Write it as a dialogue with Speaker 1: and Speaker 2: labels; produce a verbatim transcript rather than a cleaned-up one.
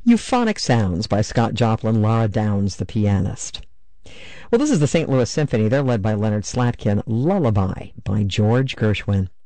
Speaker 1: Euphonic Sounds by Scott Joplin, Laura Downs, the pianist. Well, this is the Saint Louis Symphony. They're led by Leonard Slatkin. Lullaby by George Gershwin.